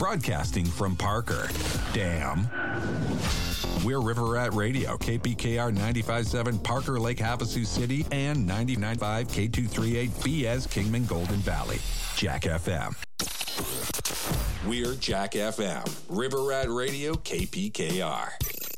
broadcasting from Parker. Damn. We're River Rat Radio, KPKR 95.7 Parker Lake Havasu City and 99.5 K238 BS Kingman Golden Valley. Jack FM. We're Jack FM, River Rat Radio, KPKR.